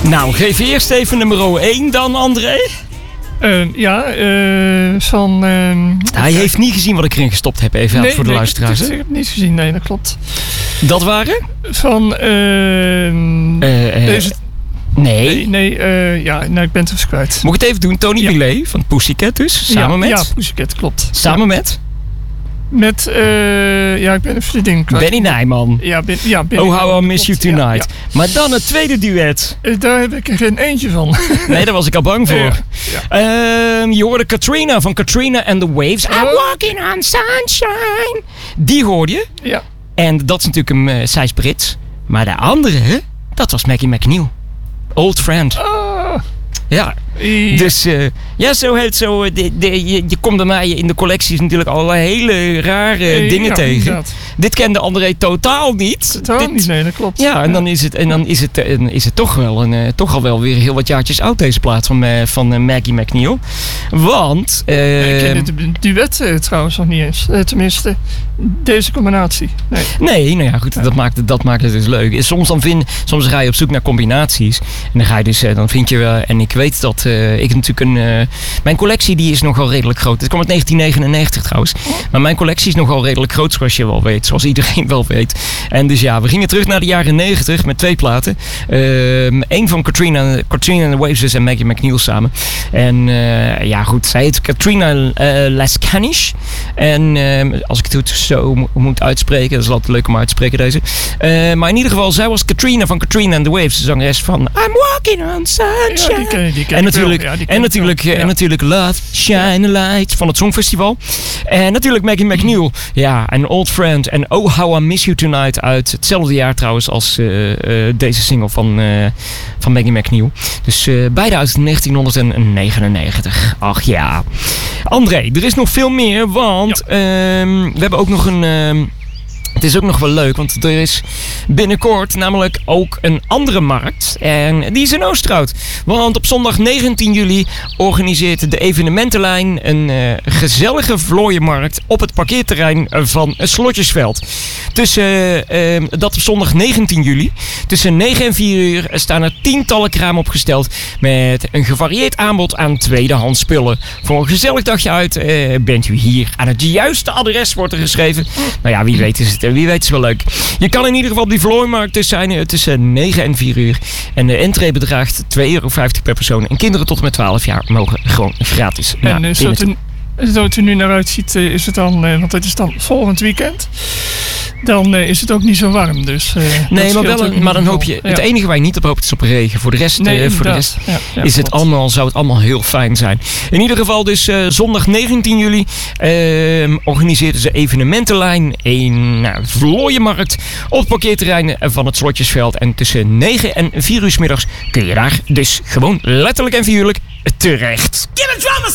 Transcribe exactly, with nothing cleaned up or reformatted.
Nou, geef eerst even nummer één dan, André. Uh, ja, uh, van... Uh, Hij heeft niet gezien wat ik erin gestopt heb, even nee, voor de nee, luisteraars. Ik, ik heb het niet gezien, nee, dat klopt. Dat waren? Van... Uh, uh, uh, deze... Nee. Nee, nee uh, ja, nou, ik ben het even kwijt. Moet ik het even doen? Tony ja. Villet van Pussycat dus, samen ja, met? Ja, Pussycat, klopt. Samen ja. met? Met, uh, ja, ik ben even de ding kwijt. Benny Nijman. Ja, ben, ja Benny Oh, How I Miss You klopt. Tonight. Ja, ja. Maar dan het tweede duet. Uh, daar heb ik er geen eentje van. Nee, daar was ik al bang voor. Ja, ja. Um, je hoorde Katrina van Katrina and the Waves. Oh. I'm walking on sunshine. Die hoorde je. Ja. En dat is natuurlijk een, uh, zij is Brits. Maar de andere, dat was Maggie McNeil. Old Friend. Oh. Ja. Ja. Dus uh, ja, zo heet zo. De, de, je, je komt bij mij in de collecties natuurlijk allerlei hele rare Ja, dingen ja, tegen. Inderdaad. Dit kende André totaal niet. Totaal Dit, niet, nee, dat klopt. Ja, en ja. dan is het, en dan is het, en is het toch, wel een, uh, toch al wel weer heel wat jaartjes oud, deze plaat van, uh, van uh, Maggie McNeil. Want... Uh, nee, ik ken het duet uh, trouwens nog niet eens. Uh, tenminste, deze combinatie. Nee, nee nou ja, goed, ja. Dat, maakt, dat maakt het dus leuk. Soms, dan vind, soms ga je op zoek naar combinaties. En dan ga je dus, uh, dan vind je wel... Uh, en ik weet dat uh, ik natuurlijk een... Uh, mijn collectie die is nogal redelijk groot. Het kwam uit negentien negenennegentig trouwens. Maar mijn collectie is nogal redelijk groot, zoals je wel weet. Zoals iedereen wel weet. En dus ja, we gingen terug naar de jaren negentig met twee platen. Eén uh, van Katrina, Katrina and the Waves dus en Maggie McNeil samen. En uh, ja goed, zij heet Katrina uh, Lascanish. En uh, als ik het zo mo- moet uitspreken, dat is altijd leuk om uit te spreken deze. Uh, maar in ieder geval, zij was Katrina van Katrina and the Waves. De zangeres van I'm Walking on Sunshine. Ja, die ken, die ken en natuurlijk, ja, die en natuurlijk, ja. en natuurlijk Love, Shine a Light van het Songfestival. En natuurlijk Maggie McNeil. Ja, een old friend. En Oh How I Miss You Tonight uit hetzelfde jaar trouwens als uh, uh, deze single van, uh, van Maggie McNeil. Dus uh, beide uit negentien negenennegentig. Ach ja. André, er is nog veel meer, want ja. um, we hebben ook nog een... Um, Het is ook nog wel leuk, want er is binnenkort namelijk ook een andere markt. En die is in Oosterhout. Want op zondag negentien juli organiseert de evenementenlijn een uh, gezellige vlooienmarkt op het parkeerterrein van Slotjesveld. Tussen, uh, uh, dat op zondag negentien juli. Tussen negen en vier uur staan er tientallen kramen opgesteld met een gevarieerd aanbod aan tweedehands spullen. Voor een gezellig dagje uit uh, bent u hier aan het juiste adres, wordt er geschreven. Nou ja, wie weet is het. Wie weet is wel leuk. Je kan in ieder geval op die vlooimarkt zijn tussen negen en vier uur. En de entree bedraagt twee euro vijftig per persoon. En kinderen tot en met twaalf jaar mogen gewoon gratis naar en uh, zo, het er, zo het er nu naar uitziet, uh, is het dan, uh, want het is dan volgend weekend. Dan uh, is het ook niet zo warm. Dus, uh, nee, maar, wel een, maar dan hoop je... Ja. Het enige waar je niet op hoopt is op regen. Voor de rest, nee, uh, voor de rest ja, ja, is het allemaal, zou het allemaal heel fijn zijn. In ieder geval dus uh, zondag negentien juli uh, organiseerden ze evenementenlijn. Een nou, vlooienmarkt op het parkeerterrein van het Slotjesveld. En tussen negen en vier uur 's middags kun je daar dus gewoon letterlijk en figuurlijk terecht.